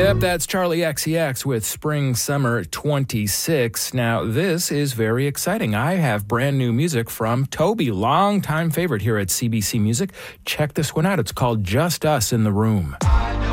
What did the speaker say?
Yep, that's Charlie XCX with Spring Summer 26. Now, this is very exciting. I have brand new music from Toby, longtime favorite here at CBC Music. Check this one out. It's called Just Us in the Room.